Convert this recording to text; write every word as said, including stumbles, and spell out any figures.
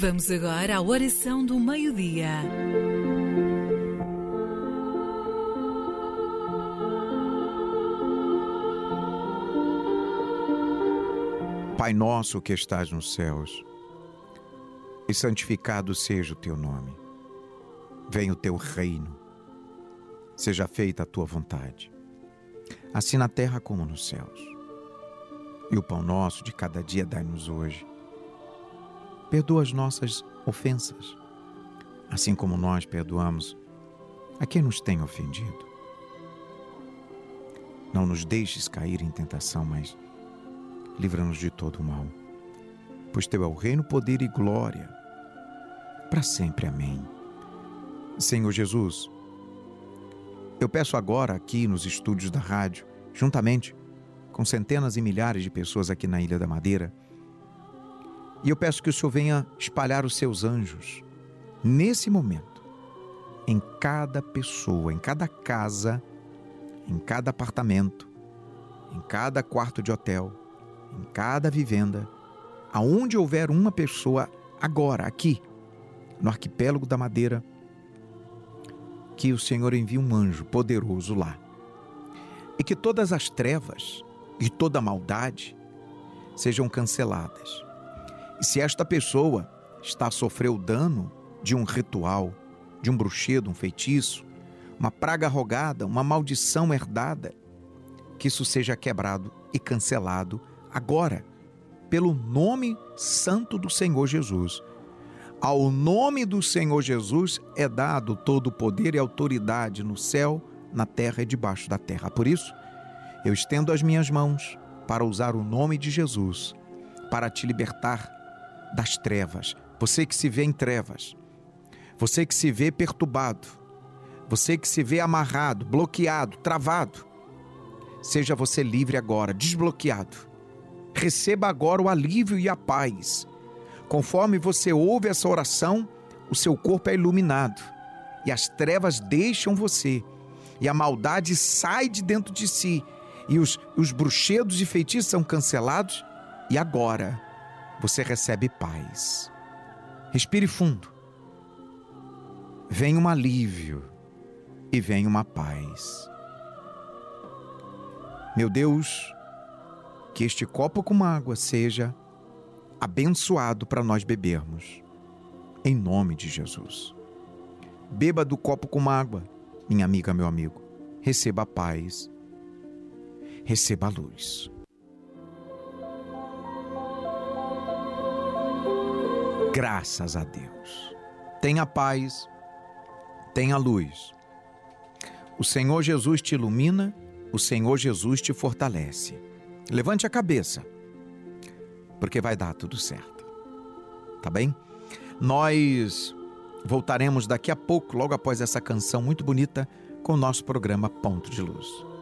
Vamos agora à oração do meio-dia. Pai nosso que estás nos céus, e santificado seja o teu nome. Venha o teu reino, seja feita a tua vontade, assim na terra como nos céus. E o pão nosso de cada dia dai-nos hoje. Perdoa as nossas ofensas, assim como nós perdoamos a quem nos tem ofendido. Não nos deixes cair em tentação, mas livra-nos de todo o mal. Pois teu é o reino, poder e glória, para sempre. Amém. Senhor Jesus, eu peço agora aqui nos estúdios da rádio, juntamente com centenas e milhares de pessoas aqui na Ilha da Madeira, e eu peço que o Senhor venha espalhar os seus anjos, nesse momento, em cada pessoa, em cada casa, em cada apartamento, em cada quarto de hotel, em cada vivenda, aonde houver uma pessoa agora, aqui, no arquipélago da Madeira, que o Senhor envie um anjo poderoso lá. E que todas as trevas e toda a maldade sejam canceladas. E se esta pessoa está a sofrer o dano de um ritual, de um bruxedo, um feitiço, uma praga rogada, uma maldição herdada, que isso seja quebrado e cancelado agora, pelo nome santo do Senhor Jesus. Ao nome do Senhor Jesus é dado todo o poder e autoridade no céu, na terra e debaixo da terra. Por isso, eu estendo as minhas mãos para usar o nome de Jesus, para te libertar das trevas. Você que se vê em trevas, você que se vê perturbado, você que se vê amarrado, bloqueado, travado, seja você livre agora, desbloqueado. Receba agora o alívio e a paz. Conforme você ouve essa oração, o seu corpo é iluminado e as trevas deixam você e a maldade sai de dentro de si e os, os bruxedos e feitiços são cancelados e agora você recebe paz. Respire fundo. Vem um alívio e vem uma paz. Meu Deus, que este copo com água seja abençoado para nós bebermos, em nome de Jesus. Beba do copo com água, minha amiga, meu amigo. Receba a paz, receba a luz. Graças a Deus. Tenha paz, tenha luz. O Senhor Jesus te ilumina, o Senhor Jesus te fortalece. Levante a cabeça, porque vai dar tudo certo. Tá bem? Nós voltaremos daqui a pouco, logo após essa canção muito bonita, com o nosso programa Ponto de Luz.